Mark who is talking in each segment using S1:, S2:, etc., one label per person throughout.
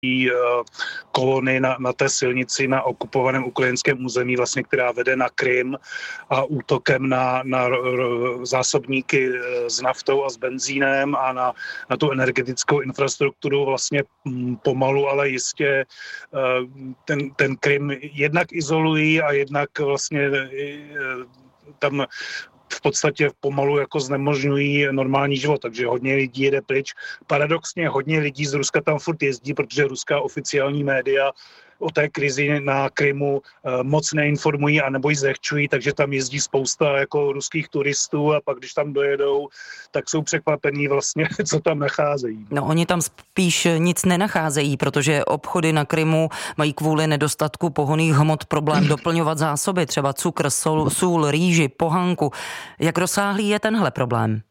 S1: kolony na té silnici na okupovaném ukrajinském území, vlastně, která vede na Krym a útokem na zásobníky s naftou a s benzínem a na tu energetickou infrastrukturu vlastně pomalu, ale jistě ten Krym jednak izolují a jednak vlastně tam v podstatě pomalu jako znemožňují normální život, takže hodně lidí jede pryč. Paradoxně hodně lidí z Ruska tam furt jezdí, protože ruská oficiální média o té krizi na Krymu moc neinformují a nebo ji zlehčují, takže tam jezdí spousta jako ruských turistů a pak, když tam dojedou, tak jsou překvapení vlastně, co tam nacházejí.
S2: No, oni tam spíš nic nenacházejí, protože obchody na Krymu mají kvůli nedostatku pohonných hmot problém doplňovat zásoby, třeba cukr, sůl, rýži, pohanku. Jak rozsáhlý je tenhle problém?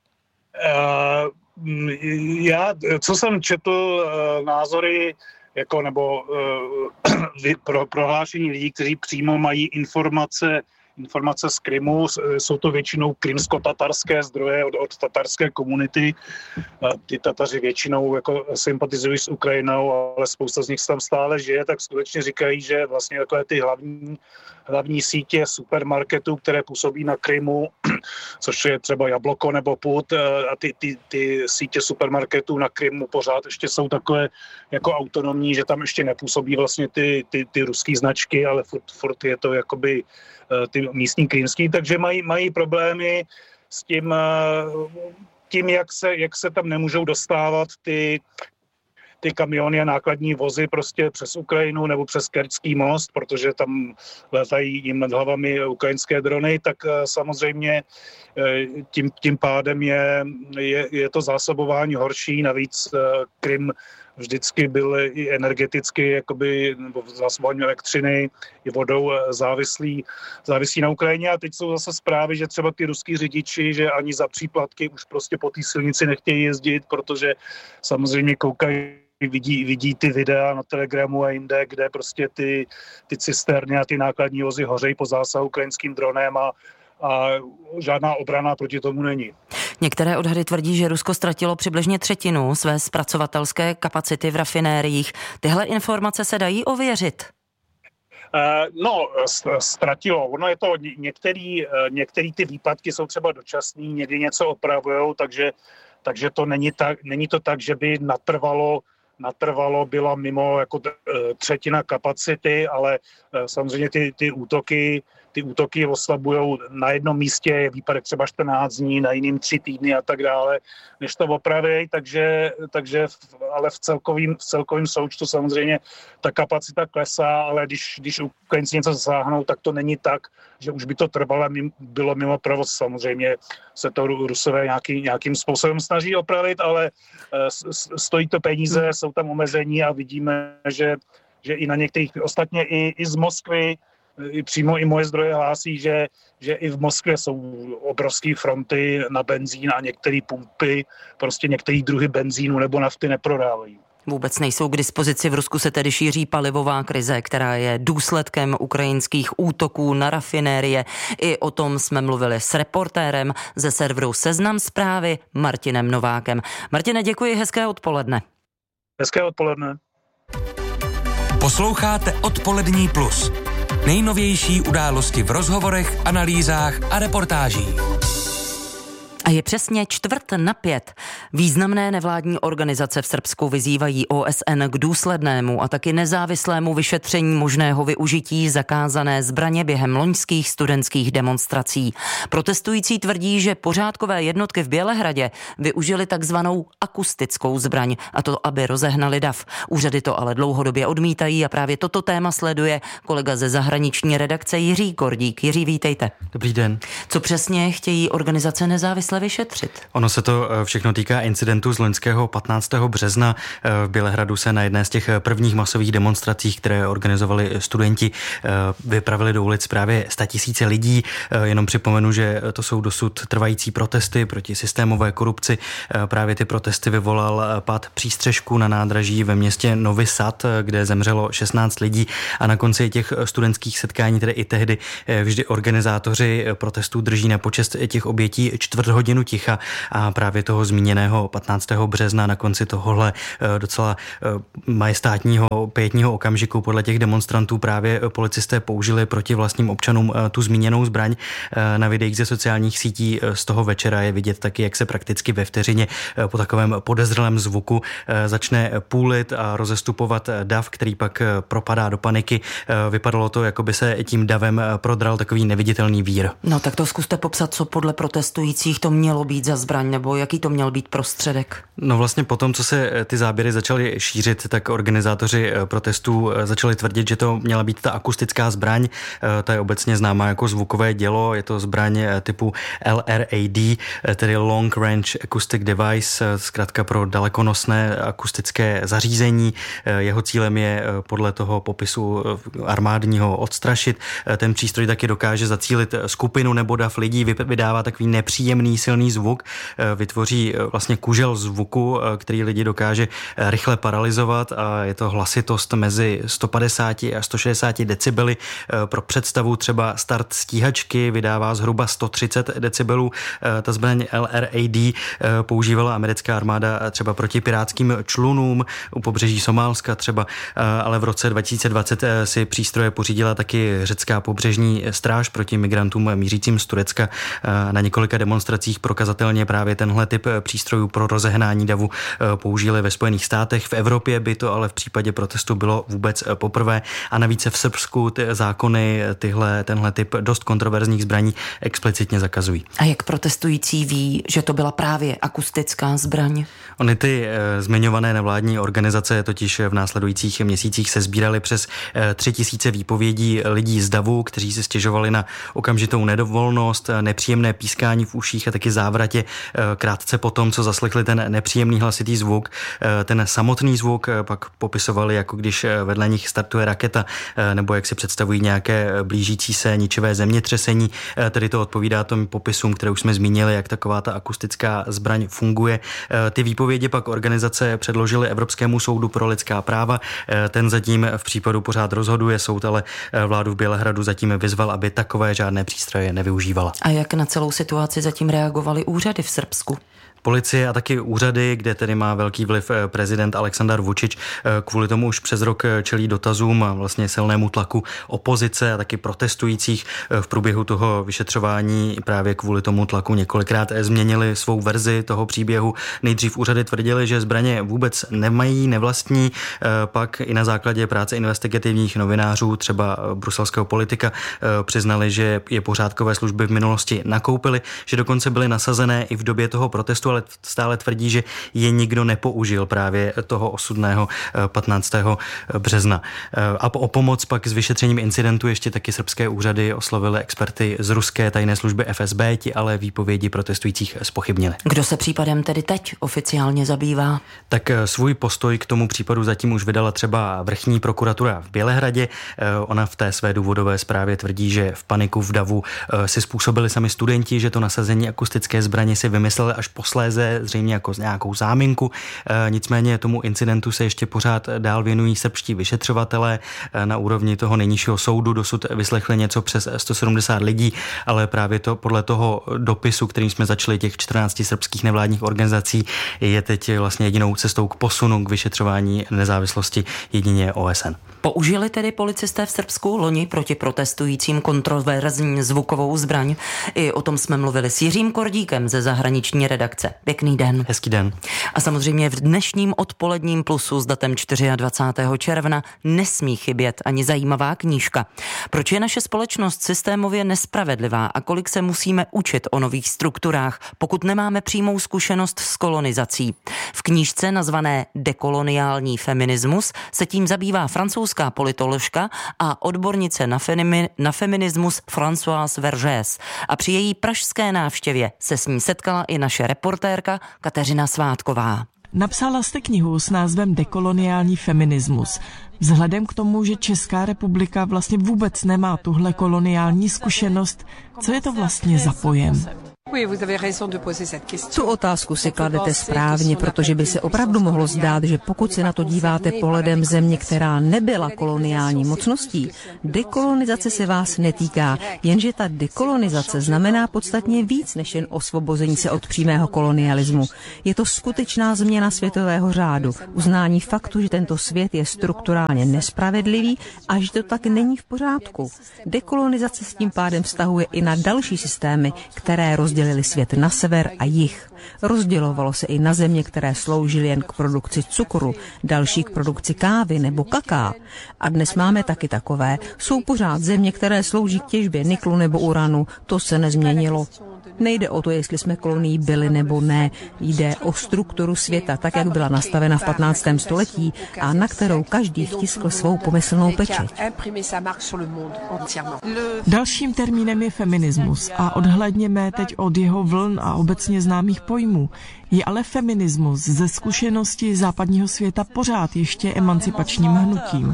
S1: Já, co jsem četl názory nebo prohlášení lidí, kteří přímo mají informace z Krymu, jsou to většinou krymsko-tatarské zdroje od tatarské komunity. Ty Tataři většinou jako sympatizují s Ukrajinou, ale spousta z nich tam stále žije, tak skutečně říkají, že vlastně takové ty hlavní sítě supermarketů, které působí na Krymu, což je třeba Jabloko nebo Put, a ty sítě supermarketů na Krymu pořád ještě jsou takové jako autonomní, že tam ještě nepůsobí vlastně ty ruský značky, ale furt je to jakoby ty místní krymský, takže mají problémy s tím, jak se tam nemůžou dostávat ty kamiony a nákladní vozy prostě přes Ukrajinu nebo přes Kerčský most, protože tam letají jim nad hlavami ukrajinské drony, tak samozřejmě tím pádem je to zásobování horší. Navíc Krym vždycky byl i energeticky, jakoby, nebo zásobování elektřiny i vodou závislí na Ukrajině. A teď jsou zase zprávy, že třeba ty ruský řidiči, že ani za příplatky už prostě po té silnici nechtějí jezdit, protože samozřejmě koukají, vidí ty videa na Telegramu a jinde, kde prostě ty cisterny a ty nákladní vozy hořejí po zásahu ukrajinským dronem a žádná obrana proti tomu není.
S2: Některé odhady tvrdí, že Rusko ztratilo přibližně třetinu své zpracovatelské kapacity v rafinériích. Tyhle informace se dají ověřit?
S1: Ztratilo. Ono je to, některý ty výpadky jsou třeba dočasný, někdy něco opravujou, takže to není to tak, že by natrvalo byla mimo jako třetina kapacity, ale samozřejmě ty útoky oslabujou na jednom místě, je výpadek třeba 14 dní, na jiným 3 týdny a tak dále, než to opraví, takže ale v celkovém součtu samozřejmě ta kapacita klesá, ale když Ukrajinci něco zasáhnou, tak to není tak, že už by to trvalo bylo mimo provoz. Samozřejmě se to Rusové nějakým způsobem snaží opravit, ale stojí to peníze, jsou tam omezení a vidíme, že i na některých, ostatně i z Moskvy, přímo i moje zdroje hlásí, že i v Moskvě jsou obrovské fronty na benzín a některé pumpy, prostě některé druhy benzínu nebo nafty neprodávají.
S2: Vůbec nejsou k dispozici. V Rusku se tedy šíří palivová krize, která je důsledkem ukrajinských útoků na rafinérie. I o tom jsme mluvili s reportérem ze serveru Seznam Zprávy Martinem Novákem. Martine, děkuji, hezké odpoledne.
S1: Hezké odpoledne.
S3: Posloucháte Odpolední plus. Nejnovější události v rozhovorech, analýzách a reportážích.
S2: A je přesně 4:45. Významné nevládní organizace v Srbsku vyzývají OSN k důslednému a taky nezávislému vyšetření možného využití zakázané zbraně během loňských studentských demonstrací. Protestující tvrdí, že pořádkové jednotky v Bělehradě využili takzvanou akustickou zbraň, a to aby rozehnali dav. Úřady to ale dlouhodobě odmítají a právě toto téma sleduje kolega ze zahraniční redakce Jiří Kordík. Jiří, vítejte.
S4: Dobrý den.
S2: Co přesně chtějí organizace nezávislé vyšetřit?
S4: Ono se to všechno týká incidentu z loňského 15. března. V Bělehradu se na jedné z těch prvních masových demonstrací, které organizovali studenti, vypravili do ulic právě 100 000 lidí. Jenom připomenu, že to jsou dosud trvající protesty proti systémové korupci. Právě ty protesty vyvolal pád přístřešku na nádraží ve městě Novi Sad, kde zemřelo 16 lidí a na konci těch studentských setkání, tedy i tehdy vždy organizátoři protestů drží na počest těch obětí 4 hodiny hodinu ticha a právě toho zmíněného 15. března na konci tohohle docela majestátního pětního okamžiku podle těch demonstrantů právě policisté použili proti vlastním občanům tu zmíněnou zbraň. Na videích ze sociálních sítí z toho večera je vidět taky, jak se prakticky ve vteřině po takovém podezřelém zvuku začne půlit a rozestupovat dav, který pak propadá do paniky. Vypadalo to, jako by se tím davem prodral takový neviditelný vír.
S2: No tak to zkuste popsat, co podle protestujících to mělo být za zbraň, nebo jaký to měl být prostředek?
S4: No vlastně potom, co se ty záběry začaly šířit, tak organizátoři protestů začali tvrdit, že to měla být ta akustická zbraň. Ta je obecně známá jako zvukové dělo. Je to zbraň typu LRAD, tedy Long Range Acoustic Device, zkrátka pro dalekonosné akustické zařízení. Jeho cílem je podle toho popisu armádního odstrašit. Ten přístroj taky dokáže zacílit skupinu nebo dav lidí, vydává takový nepříjemný silný zvuk, vytvoří vlastně kužel zvuku, který lidi dokáže rychle paralyzovat a je to hlasitost mezi 150 a 160 decibely. Pro představu třeba start stíhačky vydává zhruba 130 decibelů. Ta zbraň LRAD používala americká armáda třeba proti pirátským člunům u pobřeží Somálska třeba, ale v roce 2020 si přístroje pořídila taky řecká pobřežní stráž proti migrantům mířícím z Turecka. Na několika demonstracích prokazatelně právě tenhle typ přístrojů pro rozehnání davu použili ve Spojených státech. V Evropě by to ale v případě protestu bylo vůbec poprvé a navíc v Srbsku ty zákony tenhle typ dost kontroverzních zbraní explicitně zakazují.
S2: A jak protestující ví, že to byla právě akustická zbraň?
S4: Ony ty zmiňované nevládní organizace totiž v následujících měsících se sbíraly přes 3000 výpovědí lidí z davu, kteří si stěžovali na okamžitou nedovolnost, nepříjemné pískání v uších a taky závratě krátce po tom, co zaslechli ten nepříjemný hlasitý zvuk. Ten samotný zvuk pak popisovali, jako když vedle nich startuje raketa, nebo jak si představují nějaké blížící se ničivé zemětřesení. Tedy to odpovídá tomu popisům, které už jsme zmínili, jak taková ta akustická zbraň funguje. Ty výpovědi pak organizace předložily Evropskému soudu pro lidská práva. Ten zatím v případu pořád rozhoduje. Soud ale vládu v Bělehradu zatím vyzval, aby takové žádné přístroje nevyužívala.
S2: A jak na celou situaci zatím reagovaly úřady v Srbsku?
S4: Policie a taky úřady, kde tedy má velký vliv prezident Aleksandar Vučić, kvůli tomu už přes rok čelí dotazům a vlastně silnému tlaku opozice a taky protestujících. V průběhu toho vyšetřování právě kvůli tomu tlaku několikrát změnili svou verzi toho příběhu. Nejdřív úřady tvrdili, že zbraně vůbec nemají, nevlastní, pak i na základě práce investigativních novinářů, třeba bruselského politika, přiznali, že je pořádkové služby v minulosti nakoupili, že dokonce byly nasazené i v době toho protestu, ale stále tvrdí, že je nikdo nepoužil právě toho osudného 15. března. A o pomoc pak s vyšetřením incidentu ještě taky srbské úřady oslovily experty z ruské tajné služby FSB, ti ale výpovědi protestujících zpochybnili.
S2: Kdo se případem tedy teď oficiálně zabývá?
S4: Tak svůj postoj k tomu případu zatím už vydala třeba vrchní prokuratura v Bělehradě. Ona v té své důvodové zprávě tvrdí, že v paniku v davu si způsobili sami studenti, že to nasazení akustické zbraně si vymysleli až posléze, zřejmě jako nějakou záminku. Nicméně tomu incidentu se ještě pořád dál věnují srbští vyšetřovatelé. Na úrovni toho nejnižšího soudu dosud vyslechli něco přes 170 lidí, ale právě to podle toho dopisu, kterým jsme začali těch 14 srbských nevládních organizací, je teď vlastně jedinou cestou k posunu k vyšetřování nezávislosti jedině OSN.
S2: Použili tedy policisté v Srbsku loni proti protestujícím kontroverzní zvukovou zbraň? I o tom jsme mluvili s Jiřím Kordíkem ze zahraniční redakce. Pěkný den.
S4: Hezký den.
S2: A samozřejmě v dnešním odpoledním plusu s datem 24. června nesmí chybět ani zajímavá knížka. Proč je naše společnost systémově nespravedlivá a kolik se musíme učit o nových strukturách, pokud nemáme přímou zkušenost s kolonizací? V knížce nazvané Dekoloniální feminismus se tím zabývá francouzská politoložka a odbornice na feminismus Françoise Vergès. A při její pražské návštěvě se s ní setkala i naše reportérka Kateřina Svátková.
S5: Napsala jste knihu s názvem Dekoloniální feminismus. Vzhledem k tomu, že Česká republika vlastně vůbec nemá tuhle koloniální zkušenost, co je to vlastně za pojem?
S6: Tu otázku si kladete správně, protože by se opravdu mohlo zdát, že pokud se na to díváte pohledem země, která nebyla koloniální mocností, dekolonizace se vás netýká, jenže ta dekolonizace znamená podstatně víc než jen osvobození se od přímého kolonialismu. Je to skutečná změna světového řádu, uznání faktu, že tento svět je strukturálně nespravedlivý a že to tak není v pořádku. Dekolonizace s tím pádem vztahuje i na další systémy, které rozdělily svět na sever a jih. Rozdělovalo se i na země, které sloužily jen k produkci cukru, další k produkci kávy nebo kaká. A dnes máme taky takové. Jsou pořád země, které slouží k těžbě niklu nebo uranu. To se nezměnilo. Nejde o to, jestli jsme kolonií byli nebo ne. Jde o strukturu světa, tak jak byla nastavena v 15. století a na kterou každý vtiskl svou pomyslnou pečeť.
S5: Dalším termínem je feminismus a odhlédněme teď od jeho vln a obecně známých pojmů. Je ale feminismus ze zkušenosti západního světa pořád ještě emancipačním hnutím?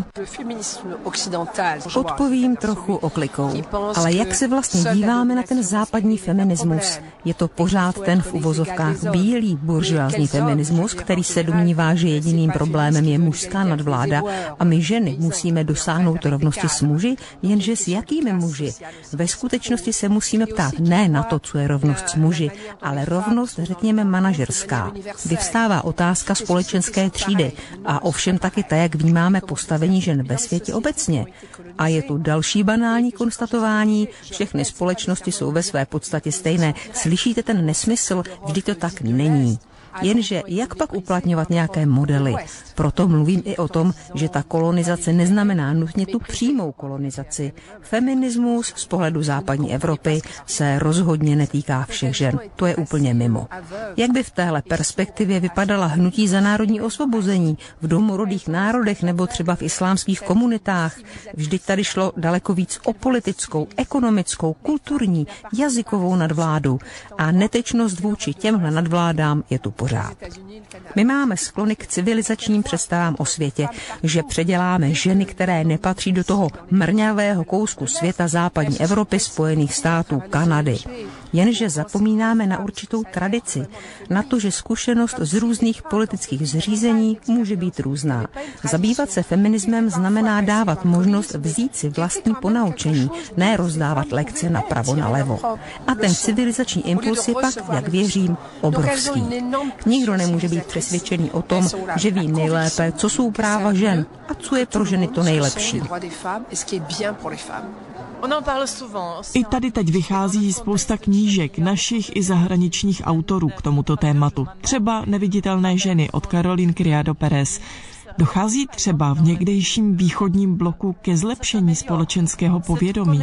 S6: Odpovím trochu oklikou. Ale jak se vlastně díváme na ten západní feminismus? Je to pořád ten v uvozovkách bílý buržoázní feminismus, který se domnívá, že jediným problémem je mužská nadvláda a my ženy musíme dosáhnout rovnosti s muži, jenže s jakými muži? Ve skutečnosti se musíme ptát ne na to, co je rovnost s muži, ale rovnost, řekněme, manažerská. Vyvstává otázka společenské třídy a ovšem taky tak, jak vnímáme postavení žen ve světě obecně. A je tu další banální konstatování, všechny společnosti jsou ve své podstatě stejné. Slyšíte ten nesmysl? Vždyť to tak není. Jenže jak pak uplatňovat nějaké modely? Proto mluvím i o tom, že ta kolonizace neznamená nutně tu přímou kolonizaci. Feminismus z pohledu západní Evropy se rozhodně netýká všech žen. To je úplně mimo. Jak by v téhle perspektivě vypadala hnutí za národní osvobození v domorodých národech nebo třeba v islámských komunitách? Vždyť tady šlo daleko víc o politickou, ekonomickou, kulturní, jazykovou nadvládu. A netečnost vůči těmhle nadvládám je tu pořád. My máme sklony k civilizačním představám o světě, že předěláme ženy, které nepatří do toho mrňavého kousku světa západní Evropy, Spojených států, Kanady. Jenže zapomínáme na určitou tradici, na to, že zkušenost z různých politických zřízení může být různá. Zabývat se feminismem znamená dávat možnost vzít si vlastní ponaučení, ne rozdávat lekce napravo nalevo. A ten civilizační impuls je pak, jak věřím, obrovský. Nikdo nemůže být přesvědčený o tom, že ví nejlépe, co jsou práva žen a co je pro ženy to nejlepší.
S5: I tady teď vychází spousta knížek našich i zahraničních autorů k tomuto tématu. Třeba Neviditelné ženy od Caroline Criado Pérez. Dochází třeba v někdejším východním bloku ke zlepšení společenského povědomí?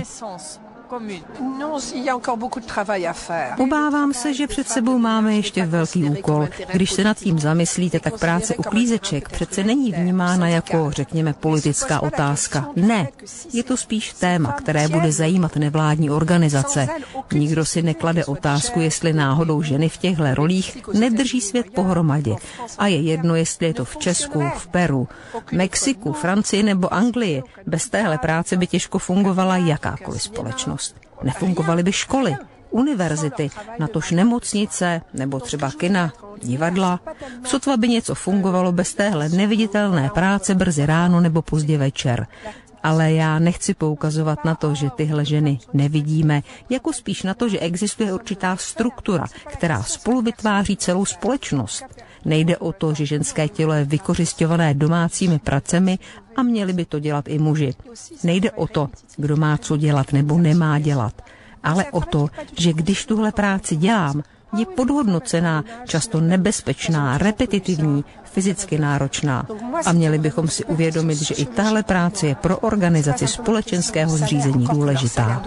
S6: Obávám se, že před sebou máme ještě velký úkol. Když se nad tím zamyslíte, tak práce uklízeček přece není vnímána jako, řekněme, politická otázka. Ne, je to spíš téma, které bude zajímat nevládní organizace. Nikdo si neklade otázku, jestli náhodou ženy v těchto rolích nedrží svět pohromadě. A je jedno, jestli je to v Česku, v Peru, Mexiku, Francii nebo Anglii. Bez téhle práce by těžko fungovala jakákoliv společnost. Nefungovaly by školy, univerzity, natož nemocnice nebo třeba kina, divadla. Sotva by něco fungovalo bez téhle neviditelné práce brzy ráno nebo pozdě večer. Ale já nechci poukazovat na to, že tyhle ženy nevidíme, jako spíš na to, že existuje určitá struktura, která spolu vytváří celou společnost. Nejde o to, že ženské tělo je vykořisťované domácími pracemi a měli by to dělat i muži. Nejde o to, kdo má co dělat nebo nemá dělat, ale o to, že když tuhle práci dělám, je podhodnocená, často nebezpečná, repetitivní, fyzicky náročná. A měli bychom si uvědomit, že i tahle práce je pro organizaci společenského zřízení důležitá.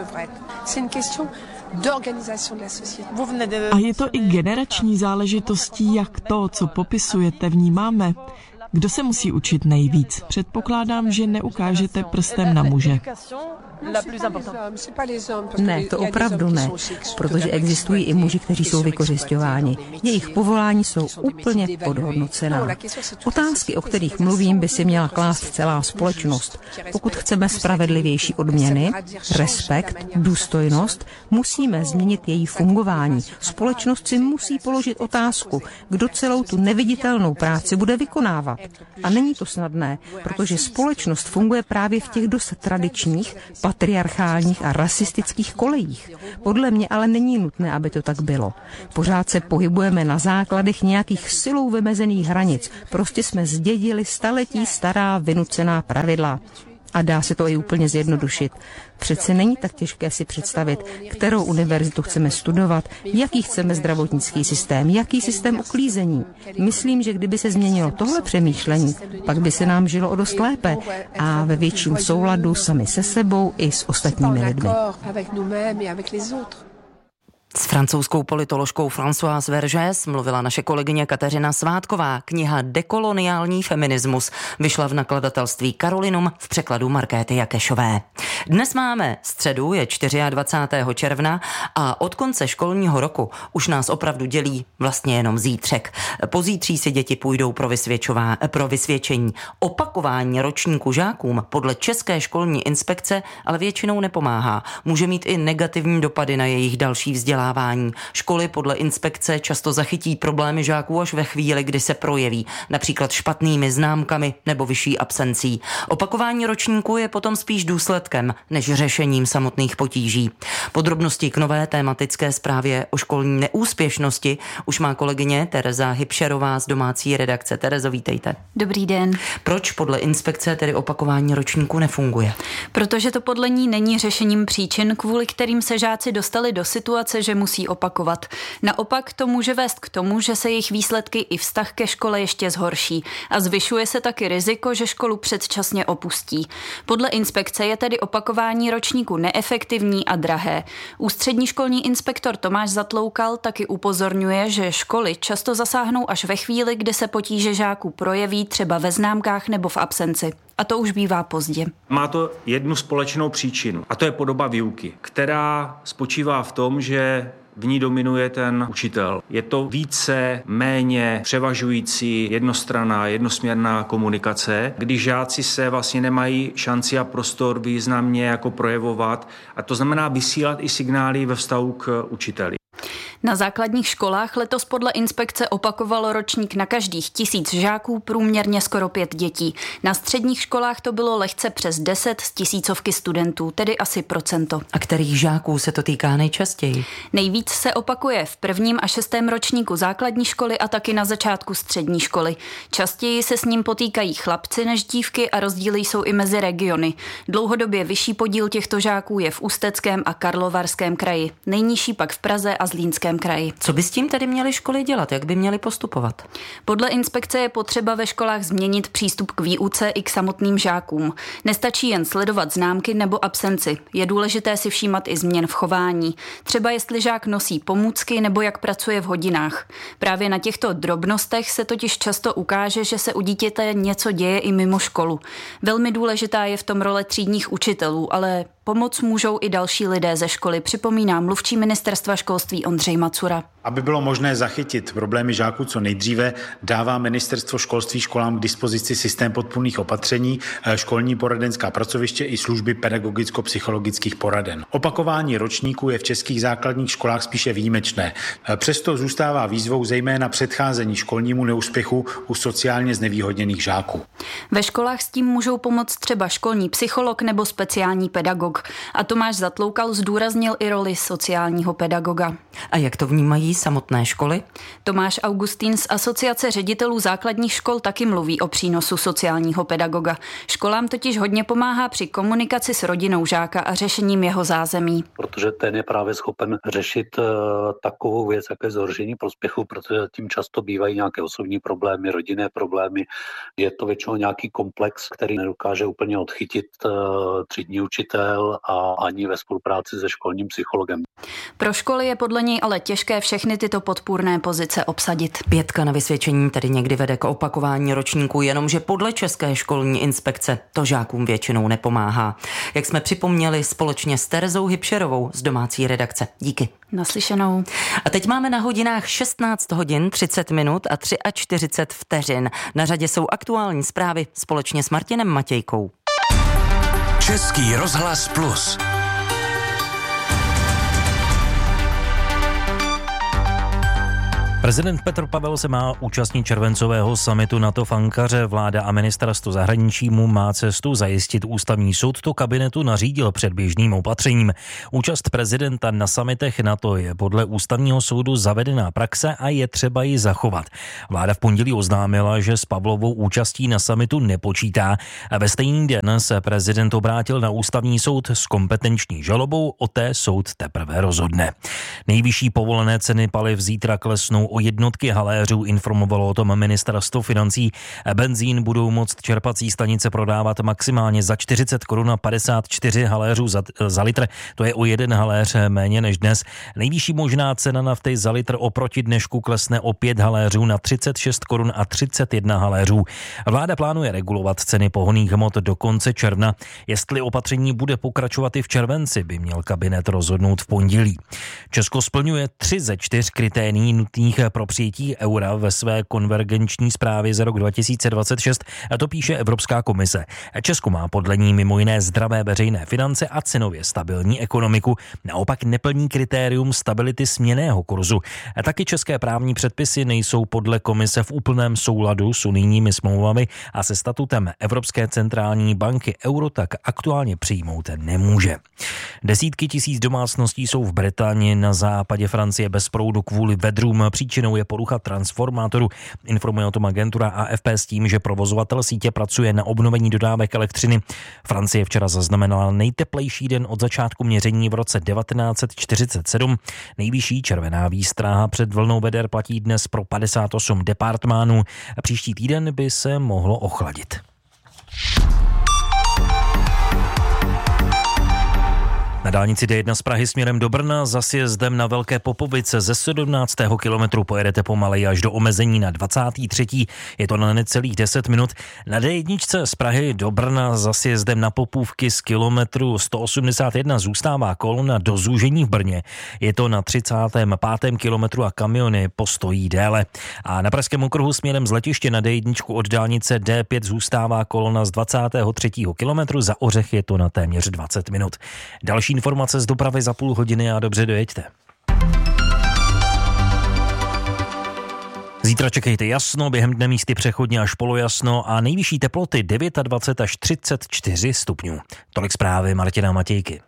S5: A je to i generační záležitostí, jak to, co popisujete, vnímáme. Kdo se musí učit nejvíc? Předpokládám, že neukážete prstem na muže.
S6: Ne, to opravdu ne, protože existují i muži, kteří jsou vykořisťováni. Jejich povolání jsou úplně podhodnocená. Otázky, o kterých mluvím, by si měla klást celá společnost. Pokud chceme spravedlivější odměny, respekt, důstojnost, musíme změnit její fungování. Společnost si musí položit otázku, kdo celou tu neviditelnou práci bude vykonávat. A není to snadné, protože společnost funguje právě v těch dost tradičních, patriarchálních a rasistických kolejích. Podle mě ale není nutné, aby to tak bylo. Pořád se pohybujeme na základech nějakých silou vymezených hranic. Prostě jsme zdědili staletí stará vynucená pravidla. A dá se to i úplně zjednodušit. Přece není tak těžké si představit, kterou univerzitu chceme studovat, jaký chceme zdravotnický systém, jaký systém uklízení. Myslím, že kdyby se změnilo tohle přemýšlení, pak by se nám žilo o dost lépe a ve větším souladu sami se sebou i s ostatními lidmi.
S2: S francouzskou politoložkou Françoise Vergès mluvila naše kolegyně Kateřina Svátková. Kniha Dekoloniální feminismus vyšla v nakladatelství Carolinum v překladu Markéty Jakešové. Dnes máme středu, je 24. června a od konce školního roku už nás opravdu dělí vlastně jenom zítřek. Pozítří si děti půjdou pro vysvědčení. Opakování ročníku žákům podle České školní inspekce ale většinou nepomáhá. Může mít i negativní dopady na jejich další vzdělávání. Školy podle inspekce často zachytí problémy žáků až ve chvíli, kdy se projeví, například špatnými známkami nebo vyšší absencí. Opakování ročníku je potom spíš důsledkem než řešením samotných potíží. Podrobnosti k nové tematické zprávě o školní neúspěšnosti už má kolegyně Tereza Hybšerová z domácí redakce. Terezo, vítejte.
S7: Dobrý den.
S2: Proč podle inspekce tedy opakování ročníku nefunguje?
S7: Protože to podle ní není řešením příčin, kvůli kterým se žáci dostali do situace, že musí opakovat. Naopak to může vést k tomu, že se jejich výsledky i vztah ke škole ještě zhorší a zvyšuje se taky riziko, že školu předčasně opustí. Podle inspekce je tedy opakování ročníku neefektivní a drahé. Ústřední školní inspektor Tomáš Zatloukal taky upozorňuje, že školy často zasáhnou až ve chvíli, kdy se potíže žáků projeví třeba ve známkách nebo v absenci. A to už bývá pozdě.
S8: Má to jednu společnou příčinu a to je podoba výuky, která spočívá v tom, že v ní dominuje ten učitel. Je to více, méně převažující jednostranná, jednosměrná komunikace, kdy žáci se vlastně nemají šanci a prostor významně jako projevovat a to znamená vysílat i signály ve vztahu k učiteli.
S7: Na základních školách letos podle inspekce opakovalo ročník na každých 1000 žáků průměrně skoro 5 dětí. Na středních školách to bylo lehce přes 10 z 1000 studentů, tedy asi procento.
S2: A kterých žáků se to týká nejčastěji?
S7: Nejvíc se opakuje v 1. a 6. ročníku základní školy a taky na začátku střední školy. Častěji se s ním potýkají chlapci než dívky a rozdíly jsou i mezi regiony. Dlouhodobě vyšší podíl těchto žáků je v Ústeckém a Karlovarském kraji, nejnižší pak v Praze a Zlínském kraji.
S2: Co by s tím tedy měly školy dělat? Jak by měly postupovat?
S7: Podle inspekce je potřeba ve školách změnit přístup k výuce i k samotným žákům. Nestačí jen sledovat známky nebo absenci. Je důležité si všímat i změn v chování. Třeba jestli žák nosí pomůcky nebo jak pracuje v hodinách. Právě na těchto drobnostech se totiž často ukáže, že se u dítěte něco děje i mimo školu. Velmi důležitá je v tom role třídních učitelů, ale pomoc můžou i další lidé ze školy, připomíná mluvčí ministerstva školství Ondřej Macura.
S9: Aby bylo možné zachytit problémy žáků co nejdříve, dává ministerstvo školství školám k dispozici systém podpůrných opatření, školní poradenská pracoviště i služby pedagogicko-psychologických poraden. Opakování ročníků je v českých základních školách spíše výjimečné. Přesto zůstává výzvou zejména předcházení školnímu neúspěchu u sociálně znevýhodněných žáků.
S7: Ve školách s tím můžou pomoct třeba školní psycholog nebo speciální pedagog. A Tomáš Zatloukal zdůraznil i roli sociálního pedagoga.
S2: A jak to vnímají samotné školy?
S7: Tomáš Augustín z Asociace ředitelů základních škol taky mluví o přínosu sociálního pedagoga. Školám totiž hodně pomáhá při komunikaci s rodinou žáka a řešením jeho zázemí.
S10: Protože ten je právě schopen řešit takovou věc, jaké zhoršení prospěchu, protože tím často bývají nějaké osobní problémy, rodinné problémy. Je to většinou nějaký komplex, který nedokáže úplně odchytit třídní učitel a ani ve spolupráci se školním psychologem.
S7: Pro školy je podle něj ale těžké všechny všechny tyto podpůrné pozice obsadit.
S2: 5 na vysvědčení tedy někdy vede k opakování ročníků, jenomže podle České školní inspekce to žákům většinou nepomáhá. Jak jsme připomněli společně s Terezou Hybšerovou z domácí redakce. Díky.
S7: Naslyšenou.
S2: A teď máme na hodinách 16 hodin 30 minut a 43 vteřin. Na řadě jsou aktuální zprávy společně s Martinem Matějkou.
S3: Český rozhlas Plus.
S11: Prezident Petr Pavel se má účastnit červencového summitu NATO v Ankaře. Vláda a ministerstvo zahraničí mu má cestu zajistit. Ústavní soud to kabinetu nařídil předběžným opatřením. Účast prezidenta na summitech NATO je podle ústavního soudu zavedená praxe a je třeba ji zachovat. Vláda v pondělí oznámila, že s Pavlovou účastí na summitu nepočítá. A ve stejný den se prezident obrátil na ústavní soud s kompetenční žalobou, o té soud teprve rozhodne. Nejvyšší povolené ceny paliv zítra klesnou o jednotky haléřů, informovalo o tom ministerstvo financí. Benzín budou moct čerpací stanice prodávat maximálně za 40 korun a 54 haléřů za litr. To je o 1 haléř méně než dnes. Nejvyšší možná cena nafty za litr oproti dnešku klesne o 5 haléřů na 36 korun a 31 haléřů. Vláda plánuje regulovat ceny pohonných hmot do konce června. Jestli opatření bude pokračovat i v červenci, by měl kabinet rozhodnout v pondělí. Česko splňuje 3 ze 4 kritérií nutných pro přijetí eura ve své konvergenční zprávě za rok 2026, a to píše Evropská komise. Česko má podle ní mimo jiné zdravé veřejné finance a cenově stabilní ekonomiku, naopak neplní kritérium stability směnného kurzu. Taky české právní předpisy nejsou podle komise v úplném souladu s unijními smlouvami a se statutem Evropské centrální banky. Euro tak aktuálně přijmout nemůže. Desítky tisíc domácností jsou v Británii na západě Francie bez proudu kvůli vedrům. Příčinou je porucha transformátoru. Informuje o tom agentura AFP s tím, že provozovatel sítě pracuje na obnovení dodávek elektřiny. Francie včera zaznamenala nejteplejší den od začátku měření v roce 1947. Nejvyšší červená výstraha před vlnou veder platí dnes pro 58 departmánů. Příští týden by se mohlo ochladit. Na dálnici D1 z Prahy směrem do Brna za sjezdem na Velké Popovice ze 17. kilometru pojedete pomaleji až do omezení na 23. Je to na necelých 10 minut. Na D1 z Prahy do Brna za sjezdem na Popůvky z kilometru 181 zůstává kolona do zúžení v Brně. Je to na 35. kilometru a kamiony postojí déle. A na Pražském okruhu směrem z letiště na D1 od dálnice D5 zůstává kolona z 23. kilometru. Za Ořech je to na téměř 20 minut. Další informace z dopravy za půl hodiny a dobře dojeďte. Zítra čekejte jasno, během dne místy přechodně až polojasno a nejvyšší teploty 29 až 34 stupňů. Tolik zprávy Martina Matějky.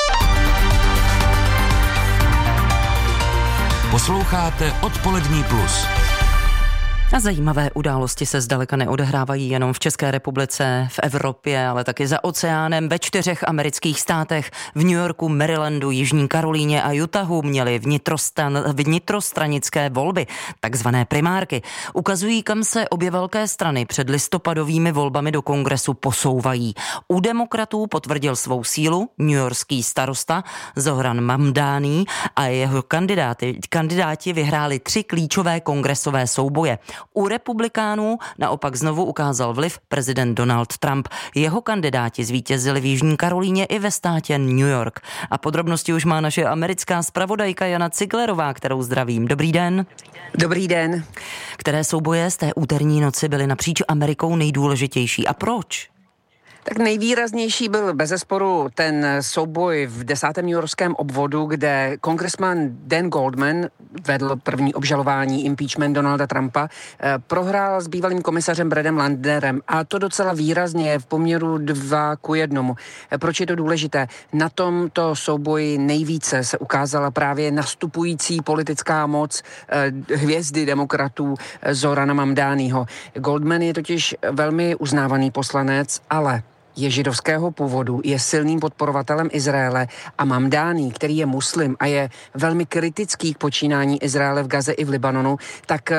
S3: Posloucháte Odpolední plus.
S2: A zajímavé události se zdaleka neodehrávají jenom v České republice, v Evropě, ale taky za oceánem. Ve 4 amerických státech, v New Yorku, Marylandu, Jižní Karolíně a Utahu měly vnitrostranické volby, takzvané primárky. Ukazují, kam se obě velké strany před listopadovými volbami do kongresu posouvají. U demokratů potvrdil svou sílu newyorský starosta Zohran Mamdani a jeho kandidáti vyhráli 3 klíčové kongresové souboje. U republikánů naopak znovu ukázal vliv prezident Donald Trump. Jeho kandidáti zvítězili v Jižní Karolíně i ve státě New York. A podrobnosti už má naše americká zpravodajka Jana Ciglerová, kterou zdravím. Dobrý den.
S12: Dobrý den.
S2: Které souboje z té úterní noci byly napříč Amerikou nejdůležitější a proč?
S12: Tak nejvýraznější byl bezesporu ten souboj v 10. newyorském obvodu, kde kongresman Dan Goldman vedl první obžalování impeachment Donalda Trumpa, prohrál s bývalým komisařem Bradem Landerem a to docela výrazně v poměru 2:1. Proč je to důležité? Na tomto souboji nejvíce se ukázala právě nastupující politická moc hvězdy demokratů Zohrana Mamdaniho. Goldman je totiž velmi uznávaný poslanec, ale je židovského původu, je silným podporovatelem Izraele, a Mamdani, který je muslim a je velmi kritický k počínání Izraele v Gaze i v Libanonu, tak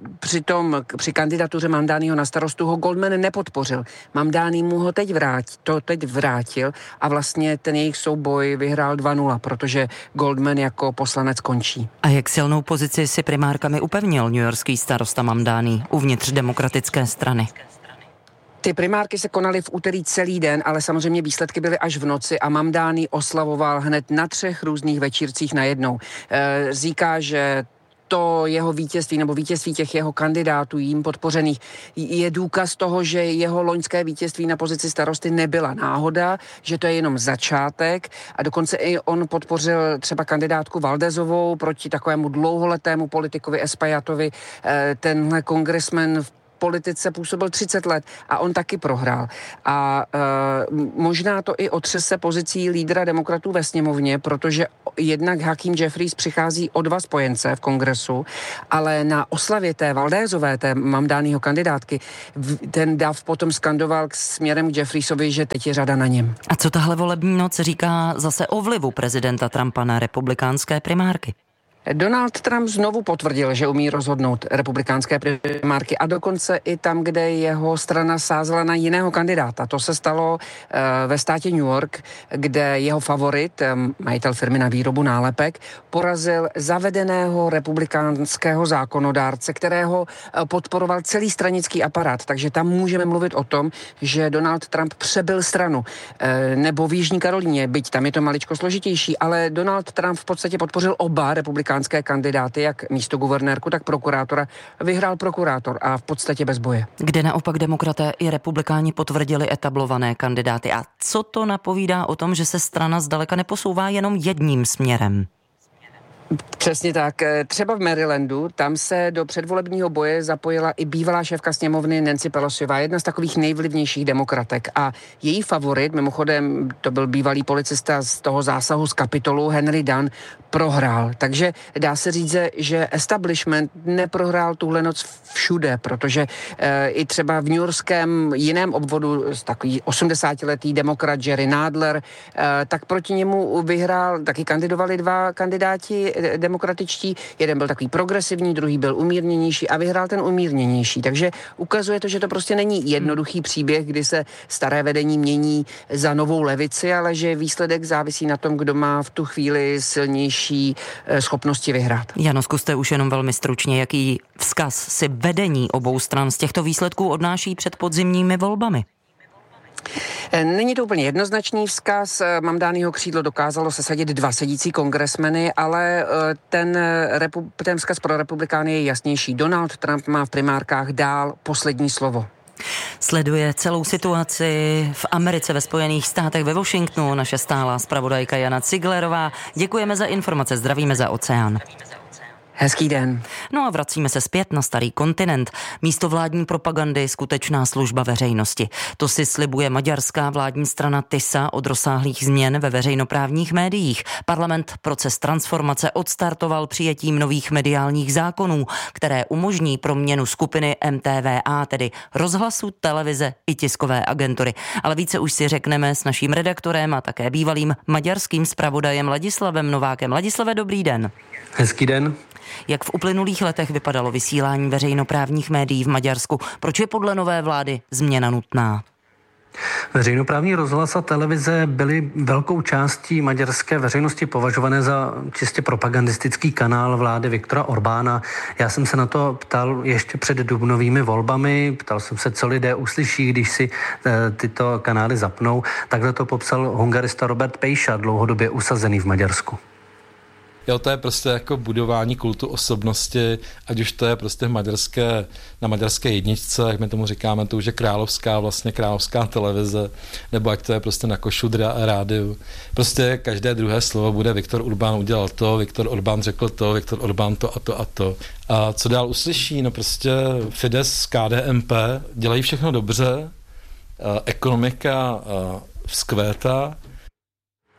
S12: při kandidatuře Mamdaniho na starostu ho Goldman nepodpořil. Mamdani mu ho teď vrátil a vlastně ten jejich souboj vyhrál 2-0, protože Goldman jako poslanec končí.
S2: A jak silnou pozici si primárkami upevnil newyorský starosta Mamdani uvnitř demokratické strany?
S12: Ty primárky se konaly v úterý celý den, ale samozřejmě výsledky byly až v noci a Mamdani oslavoval hned na 3 různých večírcích najednou. Říká, že to jeho vítězství nebo vítězství těch jeho kandidátů jím podpořených je důkaz toho, že jeho loňské vítězství na pozici starosty nebyla náhoda, že to je jenom začátek, a dokonce i on podpořil třeba kandidátku Valdezovou proti takovému dlouholetému politikovi Espajatovi. Tenhle kongresmen v politice působil 30 let a on taky prohrál. A možná to i otřese pozicí lídra demokratů ve sněmovně, protože jednak Hakeem Jeffries přichází o 2 spojence v kongresu, ale na oslavě té Valdézové, té Mamdaniho kandidátky, ten dav potom skandoval směrem k Jefferiesovi, že teď je řada na něm.
S2: A co tahle volební noc říká zase o vlivu prezidenta Trumpa na republikánské primárky?
S12: Donald Trump znovu potvrdil, že umí rozhodnout republikánské primárky, a dokonce i tam, kde jeho strana sázela na jiného kandidáta. To se stalo ve státě New York, kde jeho favorit, majitel firmy na výrobu nálepek, porazil zavedeného republikánského zákonodárce, kterého podporoval celý stranický aparát. Takže tam můžeme mluvit o tom, že Donald Trump přebyl stranu. Nebo v Jižní Karolíně, byť tam je to maličko složitější, ale Donald Trump v podstatě podpořil oba republikánské kandidáty, jak místoguvernérku, tak prokurátora. Vyhrál prokurátor a v podstatě bez boje.
S2: Kde naopak demokraté i republikáni potvrdili etablované kandidáty. A co to napovídá o tom, že se strana zdaleka neposouvá jenom jedním směrem?
S12: Přesně tak. Třeba v Marylandu, tam se do předvolebního boje zapojila i bývalá šéfka sněmovny Nancy Pelosiová, jedna z takových nejvlivnějších demokratek. A její favorit, mimochodem to byl bývalý policista z toho zásahu z Kapitolu, Henry Dunn, prohrál. Takže dá se říct, že establishment neprohrál tuhle noc všude, protože i třeba v newyorském jiném obvodu takový 80-letý demokrat Jerry Nadler, tak proti němu vyhrál, taky kandidovali 2 kandidáti demokratičtí. Jeden byl takový progresivní, druhý byl umírněnější a vyhrál ten umírněnější. Takže ukazuje to, že to prostě není jednoduchý příběh, kdy se staré vedení mění za novou levici, ale že výsledek závisí na tom, kdo má v tu chvíli silnější schopnosti vyhrát.
S2: Jano, zkuste už jenom velmi stručně, jaký vzkaz si vedení obou stran z těchto výsledků odnáší před podzimními volbami?
S12: Není to úplně jednoznačný vzkaz. Mamdaniho křídlo dokázalo sesadit 2 sedící kongresmeny, ale ten vzkaz pro republikány je jasnější. Donald Trump má v primárkách dál poslední slovo.
S2: Sleduje celou situaci v Americe, ve Spojených státech, ve Washingtonu naše stálá zpravodajka Jana Ciglerová. Děkujeme za informace, zdravíme za oceán.
S12: Hezký den.
S2: No a vracíme se zpět na starý kontinent. Místo vládní propagandy skutečná služba veřejnosti. To si slibuje maďarská vládní strana TISA od rozsáhlých změn ve veřejnoprávních médiích. Parlament proces transformace odstartoval přijetím nových mediálních zákonů, které umožní proměnu skupiny MTVA, tedy rozhlasu, televize i tiskové agentury. Ale více už si řekneme s naším redaktorem a také bývalým maďarským zpravodajem Ladislavem Novákem. Ladislave, dobrý den.
S13: Hezký den.
S2: Jak v uplynulých letech vypadalo vysílání veřejnoprávních médií v Maďarsku? Proč je podle nové vlády změna nutná?
S13: Veřejnoprávní rozhlas a televize byly velkou částí maďarské veřejnosti považované za čistě propagandistický kanál vlády Viktora Orbána. Já jsem se na to ptal ještě před dubnovými volbami, ptal jsem se, co lidé uslyší, když si tyto kanály zapnou. Takhle to popsal hungarista Robert Pejša, dlouhodobě usazený v Maďarsku.
S14: Jo, to je prostě jako budování kultu osobnosti, ať už to je prostě na maďarské jedničce, jak my tomu říkáme, to už je královská televize, nebo ať to je prostě na Kossuth rádiu. Prostě každé druhé slovo bude Viktor Orbán udělal to, Viktor Orbán řekl to, Viktor Orbán to a to a to. A co dál uslyší? No prostě Fidesz, KDNP dělají všechno dobře, ekonomika vzkvétá.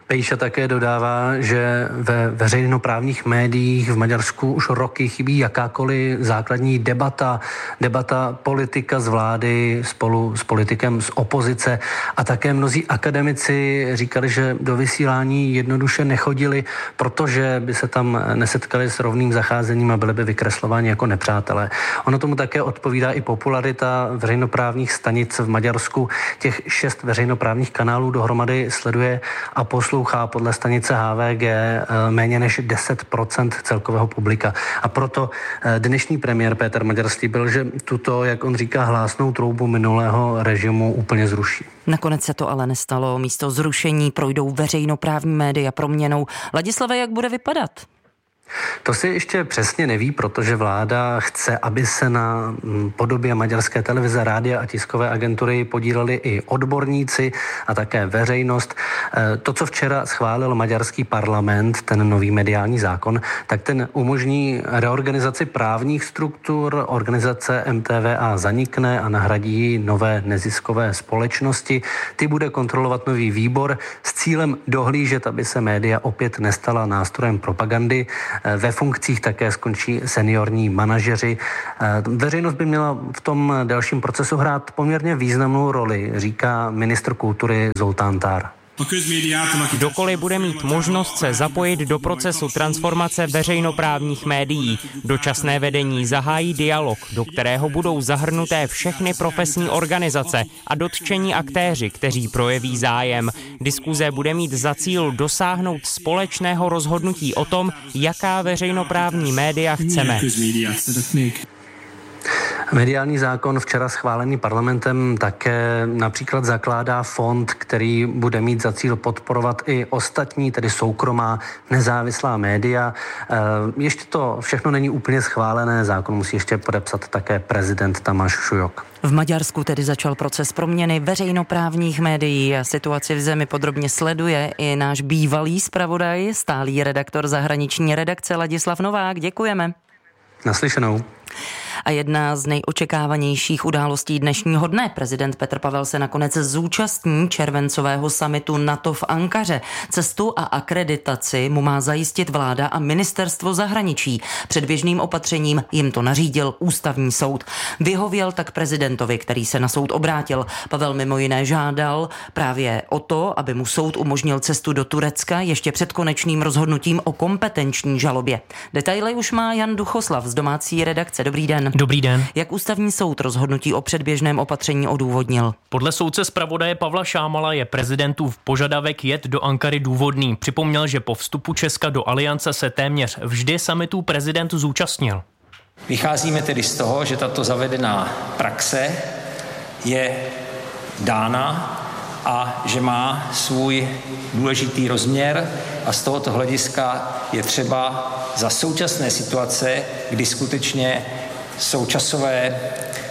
S13: Pejša také dodává, že ve veřejnoprávních médiích v Maďarsku už roky chybí jakákoliv základní debata politika z vlády spolu s politikem z opozice a také mnozí akademici říkali, že do vysílání jednoduše nechodili, protože by se tam nesetkali s rovným zacházením a byli by vykreslováni jako nepřátelé. Ono tomu také odpovídá i popularita veřejnoprávních stanic v Maďarsku. Těch 6 veřejnoprávních kanálů dohromady sleduje a poslouchá podle stanice HVG méně než 10% celkového publika. A proto dnešní premiér Péter Maďar slíbil, že tuto, jak on říká, hlásnou troubu minulého režimu úplně zruší.
S2: Nakonec se to ale nestalo. Místo zrušení projdou veřejnoprávní média proměnou. Ladislave, jak bude vypadat?
S13: To se ještě přesně neví, protože vláda chce, aby se na podobě maďarské televize, rádia a tiskové agentury podíleli i odborníci a také veřejnost. To, co včera schválil maďarský parlament, ten nový mediální zákon, tak ten umožní reorganizaci právních struktur, organizace MTVA zanikne a nahradí nové neziskové společnosti. Ty bude kontrolovat nový výbor s cílem dohlížet, aby se média opět nestala nástrojem propagandy. Ve funkcích také skončí seniorní manažeři. Veřejnost by měla v tom dalším procesu hrát poměrně významnou roli, říká ministr kultury Zoltán Tár.
S15: Kdokoliv bude mít možnost se zapojit do procesu transformace veřejnoprávních médií. Dočasné vedení zahájí dialog, do kterého budou zahrnuté všechny profesní organizace a dotčení aktéři, kteří projeví zájem. Diskuze bude mít za cíl dosáhnout společného rozhodnutí o tom, jaká veřejnoprávní média chceme.
S13: Mediální zákon včera schválený parlamentem také například zakládá fond, který bude mít za cíl podporovat i ostatní, tedy soukromá nezávislá média. Ještě to všechno není úplně schválené, zákon musí ještě podepsat také prezident Tamáš Šujok.
S2: V Maďarsku tedy začal proces proměny veřejnoprávních médií a situaci v zemi podrobně sleduje i náš bývalý zpravodaj, stálý redaktor zahraniční redakce Ladislav Novák. Děkujeme.
S13: Naslyšenou.
S2: A jedna z nejočekávanějších událostí dnešního dne. Prezident Petr Pavel se nakonec zúčastní červencového summitu NATO v Ankaře. Cestu a akreditaci mu má zajistit vláda a ministerstvo zahraničí. Předběžným opatřením jim to nařídil ústavní soud. Vyhověl tak prezidentovi, který se na soud obrátil. Pavel mimo jiné žádal právě o to, aby mu soud umožnil cestu do Turecka ještě před konečným rozhodnutím o kompetenční žalobě. Detaily už má Jan Duchoslav z domácí redakce. Dobrý den.
S16: Dobrý den.
S2: Jak ústavní soud rozhodnutí o předběžném opatření odůvodnil?
S16: Podle soudce zpravodaje Pavla Šámala je prezidentův požadavek jet do Ankary důvodný. Připomněl, že po vstupu Česka do aliance se téměř vždy summitů prezident zúčastnil.
S17: Vycházíme tedy z toho, že tato zavedená praxe je dána a že má svůj důležitý rozměr a z tohoto hlediska je třeba za současné situace, kdy skutečně jsou časové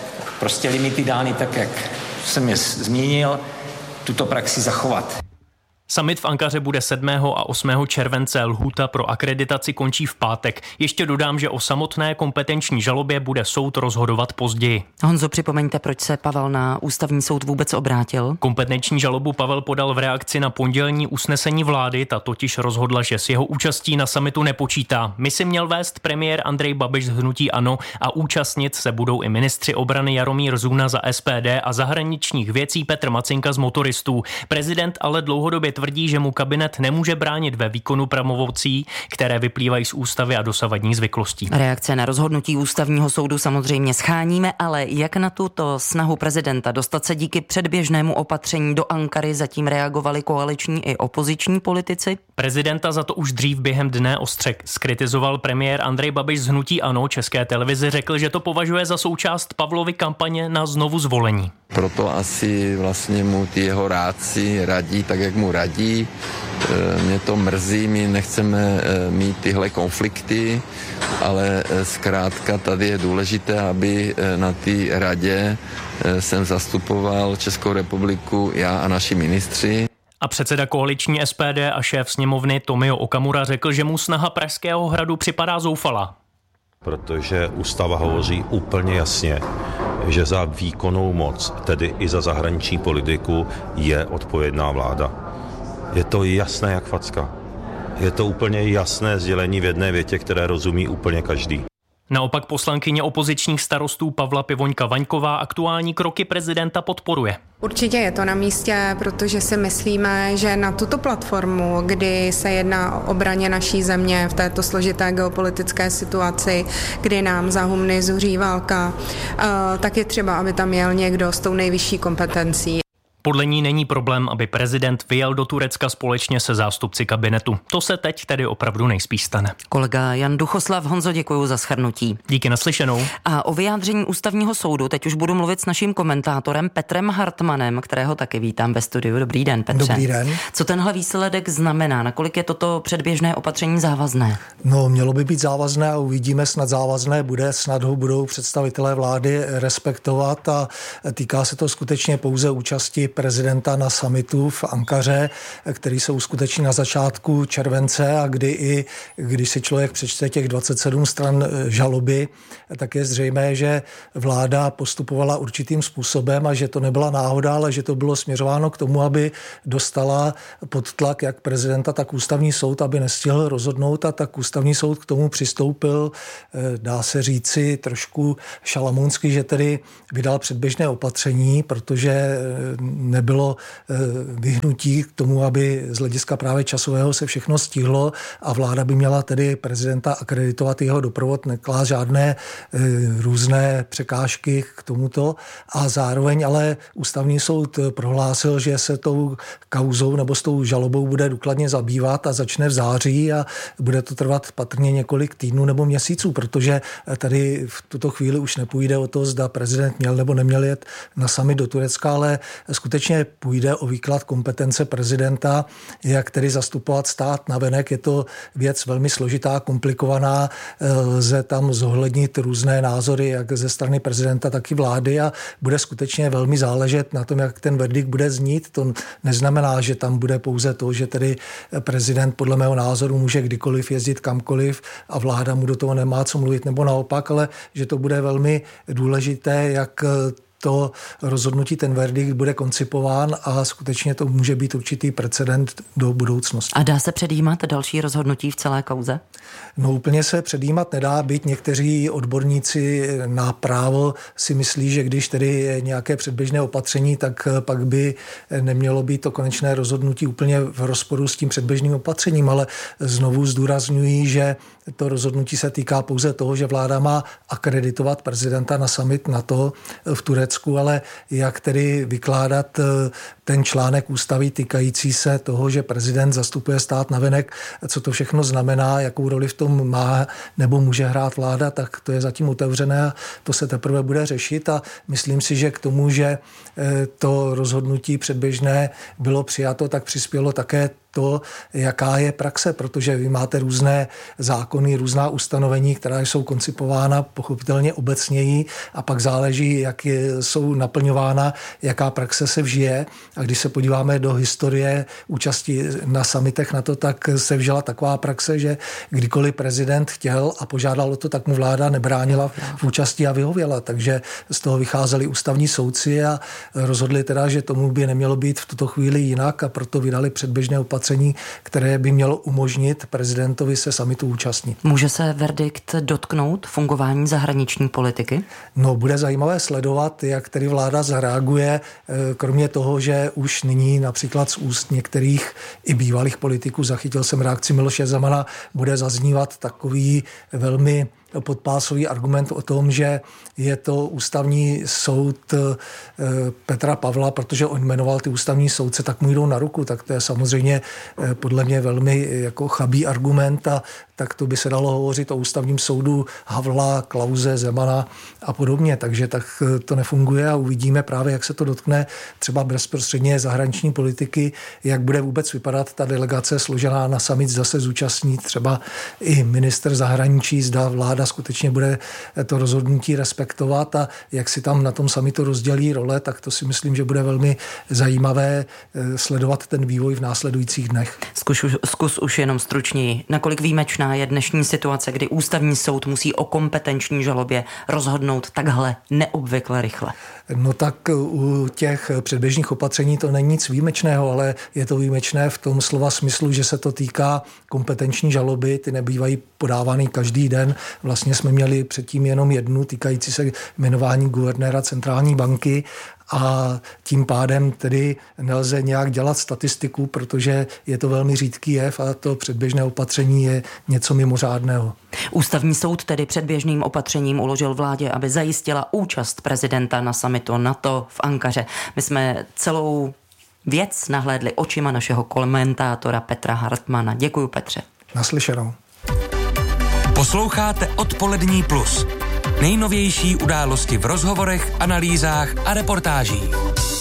S17: limity dány tak, jak jsem je zmínil, tuto praxi zachovat.
S16: Summit v Ankaře bude 7. a 8. července, lhůta pro akreditaci končí v pátek. Ještě dodám, že o samotné kompetenční žalobě bude soud rozhodovat později.
S2: Honzo, připomeňte, proč se Pavel na ústavní soud vůbec obrátil?
S16: Kompetenční žalobu Pavel podal v reakci na pondělní usnesení vlády, ta totiž rozhodla, že s jeho účastí na summitu nepočítá. Misi měl vést premiér Andrej Babiš z hnutí ANO a účastnit se budou i ministři obrany Jaromír Zuna za SPD a zahraničních věcí Petr Macinka z Motoristů. Prezident ale dlouhodobě tvrdí, že mu kabinet nemůže bránit ve výkonu pravomocí, které vyplývají z ústavy a dosavadních zvyklostí.
S2: Reakce na rozhodnutí ústavního soudu samozřejmě scháníme, ale jak na tuto snahu prezidenta dostat se díky předběžnému opatření do Ankary zatím reagovali koaliční i opoziční politici?
S16: Prezidenta za to už dřív během dne ostře zkritizoval premiér Andrej Babiš z hnutí ANO. České televizi řekl, že to považuje za součást Pavlovy kampaně na znovu zvolení.
S18: Proto asi vlastně mu ty jeho rádci radí tak, jak mu radí. Mě to mrzí, my nechceme mít tyhle konflikty, ale zkrátka tady je důležité, aby na té radě jsem zastupoval Českou republiku já a naši ministři.
S16: A předseda koaliční SPD a šéf sněmovny Tomio Okamura řekl, že mu snaha Pražského hradu připadá zoufalá.
S19: Protože ústava hovoří úplně jasně, že za výkonnou moc, tedy i za zahraniční politiku, je odpovědná vláda. Je to jasné jak facka. Je to úplně jasné sdělení v jedné větě, které rozumí úplně každý.
S16: Naopak poslankyně opozičních Starostů Pavla Pivoňka-Vaňková aktuální kroky prezidenta podporuje.
S20: Určitě je to na místě, protože si myslíme, že na tuto platformu, kdy se jedná o obraně naší země v této složité geopolitické situaci, kdy nám za humny zuří válka, tak je třeba, aby tam jel někdo s tou nejvyšší kompetencí.
S16: Podle ní není problém, aby prezident vyjel do Turecka společně se zástupci kabinetu. To se teď tedy opravdu nejspíš stane.
S2: Kolega Jan Duchoslav. Honzo, děkuji za shrnutí.
S16: Díky, naslyšenou.
S2: A o vyjádření ústavního soudu teď už budu mluvit s naším komentátorem Petrem Hartmanem, kterého taky vítám ve studiu. Dobrý den, Petře.
S21: Dobrý den.
S2: Co tenhle výsledek znamená? Nakolik je toto předběžné opatření závazné?
S21: No, mělo by být závazné a uvidíme, snad závazné bude, snad ho budou představitelé vlády respektovat a týká se to skutečně pouze účasti prezidenta na summitu v Ankaře, který se uskuteční na začátku července a když si člověk přečte těch 27 stran žaloby, tak je zřejmé, že vláda postupovala určitým způsobem a že to nebyla náhoda, ale že to bylo směřováno k tomu, aby dostala pod tlak jak prezidenta, tak ústavní soud, aby nestihl rozhodnout, a tak ústavní soud k tomu přistoupil, dá se říci trošku šalamounsky, že tedy vydal předběžné opatření, protože nebylo vyhnutí k tomu, aby z hlediska právě časového se všechno stihlo a vláda by měla tedy prezidenta akreditovat, jeho doprovod, neklást žádné různé překážky k tomuto a zároveň ale ústavní soud prohlásil, že se tou kauzou nebo s tou žalobou bude důkladně zabývat a začne v září a bude to trvat patrně několik týdnů nebo měsíců, protože tady v tuto chvíli už nepůjde o to, zda prezident měl nebo neměl jet na summit do Turecka, ale skutečně půjde o výklad kompetence prezidenta, jak tedy zastupovat stát navenek. Je to věc velmi složitá, komplikovaná, lze tam zohlednit různé názory, jak ze strany prezidenta, tak i vlády a bude skutečně velmi záležet na tom, jak ten verdikt bude znít. To neznamená, že tam bude pouze to, že tedy prezident podle mého názoru může kdykoliv jezdit kamkoliv a vláda mu do toho nemá co mluvit, nebo naopak, ale že to bude velmi důležité, jak to rozhodnutí, ten verdikt bude koncipován a skutečně to může být určitý precedent do budoucnosti.
S2: A dá se předjímat další rozhodnutí v celé kauze?
S21: No úplně se předjímat nedá, byť někteří odborníci na právo si myslí, že když tedy je nějaké předběžné opatření, tak pak by nemělo být to konečné rozhodnutí úplně v rozporu s tím předběžným opatřením, ale znovu zdůrazňují, že to rozhodnutí se týká pouze toho, že vláda má akreditovat prezidenta na summit NATO v Turecku, ale jak tedy vykládat ten článek ústavy týkající se toho, že prezident zastupuje stát navenek, co to všechno znamená, jakou roli v tom má nebo může hrát vláda, tak to je zatím otevřené a to se teprve bude řešit a myslím si, že k tomu, že to rozhodnutí předběžné bylo přijato, tak přispělo také to, jaká je praxe, protože vy máte různé zákony, různá ustanovení, která jsou koncipována pochopitelně obecněji a pak záleží, jak jsou naplňována, jaká praxe se vžije. A když se podíváme do historie účasti na summitech NATO, tak se vžila taková praxe, že kdykoliv prezident chtěl a požádal o to, tak mu vláda nebránila v účasti a vyhověla. Takže z toho vycházeli ústavní soudci a rozhodli teda, že tomu by nemělo být v tuto chvíli jinak a proto vydali předběžné opatření, které by mělo umožnit prezidentovi se summitu účastnit.
S2: Může se verdikt dotknout fungování zahraniční politiky?
S21: No, bude zajímavé sledovat, jak tedy vláda zareaguje, kromě toho, že už nyní například z úst některých i bývalých politiků, zachytil jsem reakci Miloše Zemana, bude zaznívat takový velmi podpásový argument o tom, že je to ústavní soud Petra Pavla, protože on jmenoval ty ústavní soudce, tak mu jdou na ruku, tak to je samozřejmě podle mě velmi jako chabý argument a tak to by se dalo hovořit o ústavním soudu Havla, Klause, Zemana a podobně, takže tak to nefunguje a uvidíme právě, jak se to dotkne třeba bezprostředně zahraniční politiky, jak bude vůbec vypadat ta delegace složená na summit, zda se zúčastní třeba i ministr zahraničí, zda vláda vláda skutečně bude to rozhodnutí respektovat a jak si tam na tom summitu rozdělí role, tak to si myslím, že bude velmi zajímavé sledovat ten vývoj v následujících dnech.
S2: Zkus už jenom stručněji. Nakolik výjimečná je dnešní situace, kdy ústavní soud musí o kompetenční žalobě rozhodnout takhle neobvykle rychle?
S21: No tak u těch předběžných opatření to není nic výjimečného, ale je to výjimečné v tom slova smyslu, že se to týká kompetenční žaloby, ty nebývají podávány každý den. Vlastně jsme měli předtím jenom jednu týkající se jmenování guvernéra centrální banky a tím pádem tedy nelze nějak dělat statistiku, protože je to velmi řídký jev a to předběžné opatření je něco mimořádného.
S2: Ústavní soud tedy předběžným opatřením uložil vládě, aby zajistila účast prezidenta na summitu NATO v Ankaře. My jsme celou věc nahlédli očima našeho komentátora Petra Hartmana. Děkuji, Petře.
S21: Naslyšenou.
S3: Posloucháte Odpolední plus. Nejnovější události v rozhovorech, analýzách a reportážích.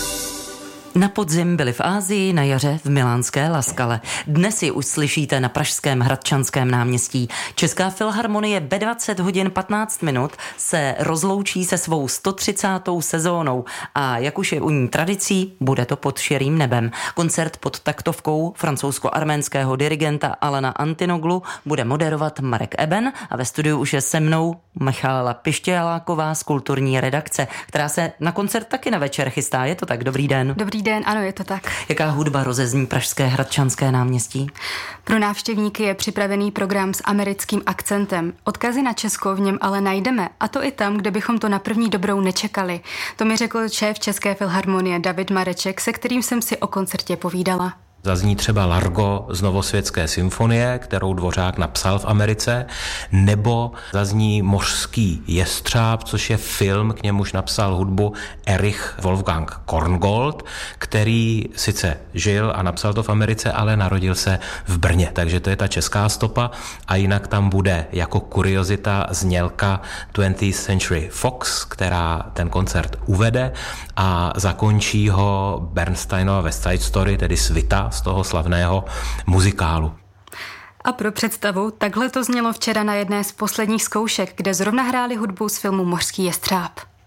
S2: Na podzim byli v Asii, na jaře v milánské La Scale. Dnes ji už slyšíte na pražském Hradčanském náměstí. Česká filharmonie ve 20 hodin 15 minut se rozloučí se svou 130. sezónou a jak už je u ní tradicí, bude to pod širým nebem. Koncert pod taktovkou francouzsko-arménského dirigenta Alana Antinoglu bude moderovat Marek Eben a ve studiu už je se mnou Michála Pištěláková z kulturní redakce, která se na koncert taky na večer chystá. Je to tak? Dobrý den.
S1: Dobrý den, ano, je to tak.
S2: Jaká hudba rozezní pražské Hradčanské náměstí?
S1: Pro návštěvníky je připravený program s americkým akcentem. Odkazy na Česko v něm ale najdeme, a to i tam, kde bychom to na první dobrou nečekali. To mi řekl šéf České filharmonie David Mareček, se kterým jsem si o koncertě povídala.
S22: Zazní třeba Largo z Novosvětské symfonie, kterou Dvořák napsal v Americe, nebo zazní Mořský jestřáb, což je film, k němuž napsal hudbu Erich Wolfgang Korngold, který sice žil a napsal to v Americe, ale narodil se v Brně. Takže to je ta česká stopa a jinak tam bude jako kuriozita znělka 20th Century Fox, která ten koncert uvede a zakončí ho Bernsteinova West Side Story, tedy svita z toho slavného muzikálu.
S1: A pro představu, takhle to znělo včera na jedné z posledních zkoušek, kde zrovna hráli hudbu z filmu Mořský jestřáb.